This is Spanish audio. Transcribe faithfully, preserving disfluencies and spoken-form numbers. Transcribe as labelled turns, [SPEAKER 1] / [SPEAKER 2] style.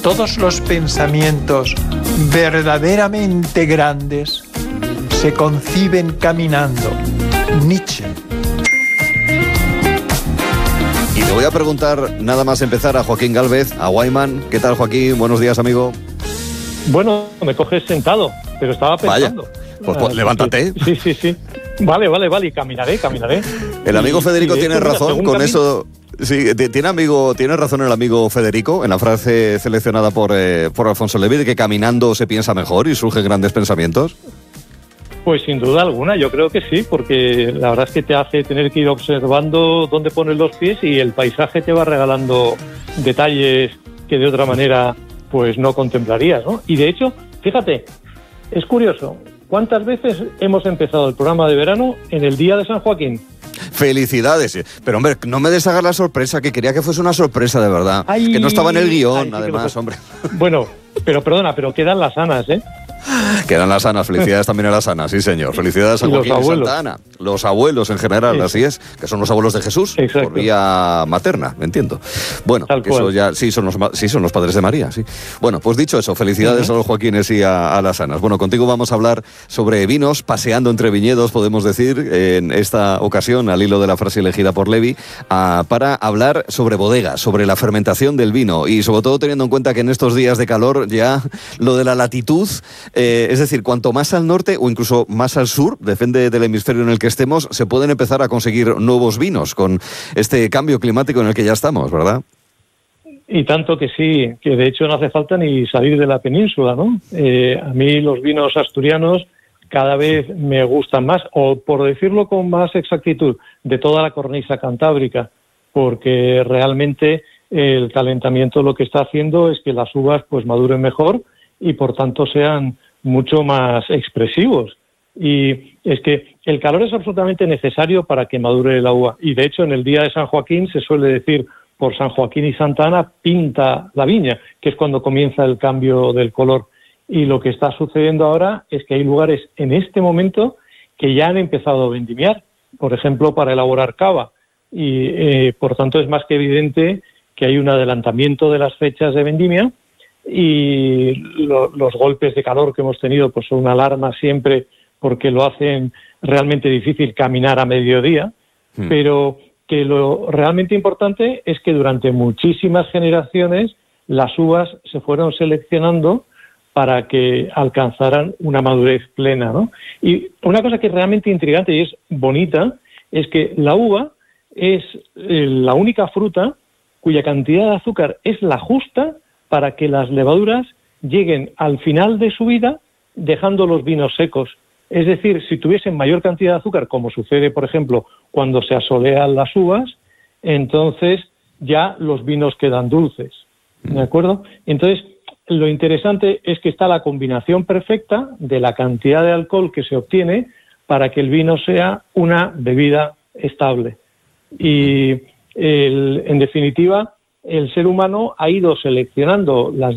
[SPEAKER 1] todos los pensamientos verdaderamente grandes se conciben caminando. Nietzsche.
[SPEAKER 2] Y le voy a preguntar, nada más empezar, a Joaquín Gálvez, a Wyman. ¿Qué tal, Joaquín? Buenos días, amigo.
[SPEAKER 3] Bueno, me coges sentado, pero estaba pensando.
[SPEAKER 2] Vaya, pues, pues levántate.
[SPEAKER 3] Sí, sí, sí. Vale, vale, vale, y caminaré, caminaré.
[SPEAKER 2] El amigo y, Federico y tiene hecho, razón mira, con camino... eso... Sí, tiene amigo, tiene razón el amigo Federico en la frase seleccionada por, eh, por Alfonso Levi de que caminando se piensa mejor y surgen grandes pensamientos.
[SPEAKER 3] Pues sin duda alguna, yo creo que sí, porque la verdad es que te hace tener que ir observando dónde pones los pies y el paisaje te va regalando detalles que de otra manera pues no contemplarías, ¿no? Y de hecho, fíjate, es curioso, ¿cuántas veces hemos empezado el programa de verano en el día de San Joaquín?
[SPEAKER 2] Felicidades. Pero, hombre, no me deshagas la sorpresa, que quería que fuese una sorpresa de verdad. Ay, que no estaba en el guión, ay, además, sí hombre.
[SPEAKER 3] Bueno, pero perdona, pero quedan las Anas, ¿eh?
[SPEAKER 2] Quedan las Anas, felicidades también a las Anas, sí señor. Felicidades a Joaquín y Santa Ana. Los abuelos en general, sí. Así es, que son los abuelos de Jesús, exacto. Por vía materna, me entiendo. Bueno, que eso ya, sí son, los, sí, son los padres de María, sí. Bueno, pues dicho eso, felicidades uh-huh. a los Joaquines y a, a las Anas. Bueno, contigo vamos a hablar sobre vinos, paseando entre viñedos, podemos decir, en esta ocasión, al hilo de la frase elegida por Levi, uh, para hablar sobre bodegas, sobre la fermentación del vino y sobre todo teniendo en cuenta que en estos días de calor ya lo de la latitud... Eh, es decir, cuanto más al norte o incluso más al sur, depende del hemisferio en el que estemos, se pueden empezar a conseguir nuevos vinos con este cambio climático en el que ya estamos, ¿verdad?
[SPEAKER 3] Y tanto que sí, que de hecho no hace falta ni salir de la península, ¿no? Eh, a mí los vinos asturianos cada vez me gustan más, o por decirlo con más exactitud, de toda la cornisa cantábrica, porque realmente el calentamiento lo que está haciendo es que las uvas pues maduren mejor y por tanto sean mucho más expresivos. Y es que el calor es absolutamente necesario para que madure la uva. Y de hecho en el día de San Joaquín se suele decir por San Joaquín y Santa Ana pinta la viña, que es cuando comienza el cambio del color. Y lo que está sucediendo ahora es que hay lugares en este momento que ya han empezado a vendimiar, por ejemplo para elaborar cava. Y eh, por tanto es más que evidente que hay un adelantamiento de las fechas de vendimia. Y lo, los golpes de calor que hemos tenido pues son una alarma siempre porque lo hacen realmente difícil caminar a mediodía, mm. pero que lo realmente importante es que durante muchísimas generaciones las uvas se fueron seleccionando para que alcanzaran una madurez plena, ¿no? Y una cosa que es realmente intrigante y es bonita es que la uva es eh, la única fruta cuya cantidad de azúcar es la justa para que las levaduras lleguen al final de su vida dejando los vinos secos. Es decir, si tuviesen mayor cantidad de azúcar, como sucede, por ejemplo, cuando se asolean las uvas, entonces ya los vinos quedan dulces. ¿De acuerdo? Entonces, lo interesante es que está la combinación perfecta de la cantidad de alcohol que se obtiene para que el vino sea una bebida estable. Y, el, en definitiva, el ser humano ha ido seleccionando las